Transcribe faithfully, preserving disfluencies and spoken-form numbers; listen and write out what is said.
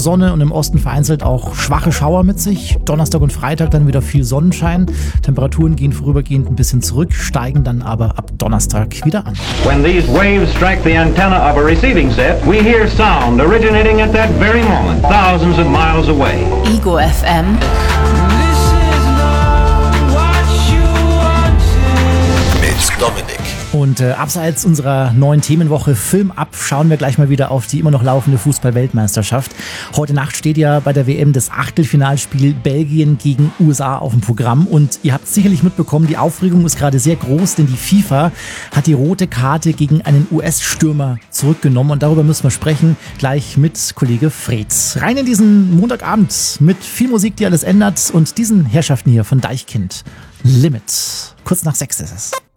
Sonne und im Osten vereinzelt auch schwache Schauer mit sich. Donnerstag und Freitag dann wieder viel Sonnenschein. Temperaturen gehen vorübergehend ein bisschen zurück, steigen dann aber ab Donnerstag wieder an. When these waves strike the antenna of a receiving set, we hear sound originating at that very moment, thousands of miles away. Ego F M. Mit Dominik. Und äh, abseits unserer neuen Themenwoche Film ab, schauen wir gleich mal wieder auf die immer noch laufende Fußball-Weltmeisterschaft. Heute Nacht steht ja bei der W M das Achtelfinalspiel Belgien gegen U S A auf dem Programm. Und ihr habt sicherlich mitbekommen, die Aufregung ist gerade sehr groß, denn die FIFA hat die rote Karte gegen einen U S-Stürmer zurückgenommen. Und darüber müssen wir sprechen, gleich mit Kollege Freds. Rein in diesen Montagabend mit viel Musik, die alles ändert und diesen Herrschaften hier von Deichkind. Limit. Kurz nach sechs ist es.